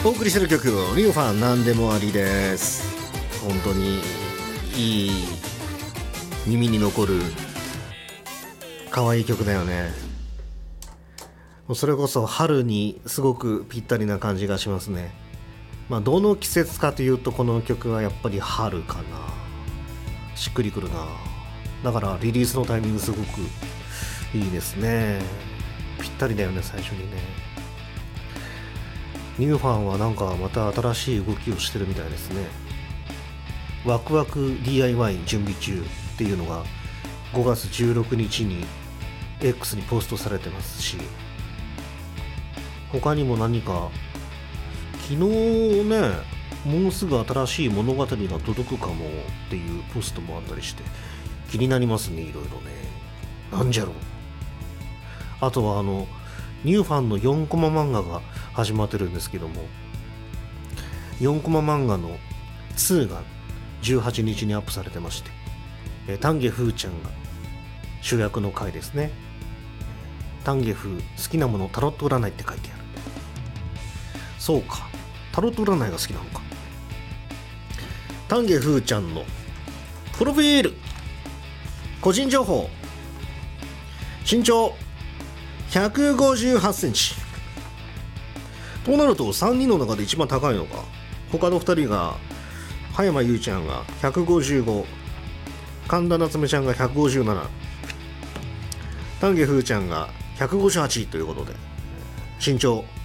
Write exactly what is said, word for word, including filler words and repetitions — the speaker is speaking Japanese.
お送りしてる曲をリオファンなんでもありです。本当にいい耳に残る可愛い曲だよね。それこそ春にすごくぴったりな感じがしますね。まあどの季節かというとこの曲はやっぱり春かな。しっくりくるな。だからリリースのタイミングすごくいいですね。ぴったりだよね、最初にね。ニューファンはなんかまた新しい動きをしてるみたいですね。ワクワク ディーアイワイ 準備中っていうのがごがつじゅうろくにちに X にポストされてますし、他にも何か昨日ね、もうすぐ新しい物語が届くかもっていうポストもあったりして気になりますね、いろいろね。なんじゃろう。あとはあのニューファンのよんコマ漫画が始まってるんですけども、よんコマ漫画のにがじゅうはちにちにアップされてまして、え丹下風ちゃんが主役の回ですね。丹下風好きなものタロット占いって書いてある。そうか、タロット占いが好きなのか。丹下風ちゃんのプロフィール、個人情報、身長ひゃくごじゅうはちセンチとなるとさんにんの中で一番高いのか。他のふたりが葉山優ちゃんがひゃくごじゅうご、神田夏目ちゃんがひゃくごじゅうなな、丹下風ちゃんがひゃくごじゅうはちということで、身長